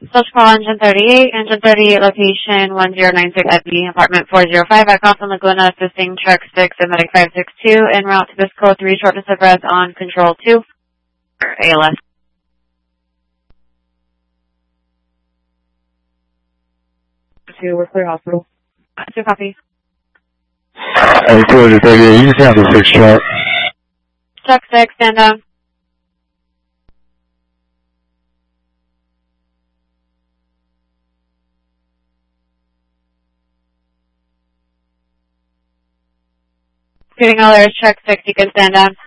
Social call engine 38 location 1096 FB, apartment 405 at Costa Laguna, assisting truck 6 and medic 562 en route to this code 3, shortness of breath on control 2, ALS. 2, we're clear hospital. 2 copy. 过着大约影响的 6 truck. Truck 6, stand down. Getting all air, truck 6, you can stand down.